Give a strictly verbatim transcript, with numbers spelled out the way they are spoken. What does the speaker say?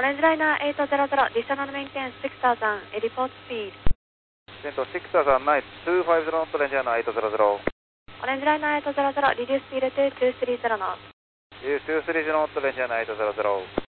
Orange Liner eight hundred, additional maintenance six thousand, report speed. Cento six thousand nine, two five zero knot, Orange Liner eight hundred. Orange Liner eight hundred, reduce speed to two three zero knots. Use two three zero knot, Orange Liner eight hundred.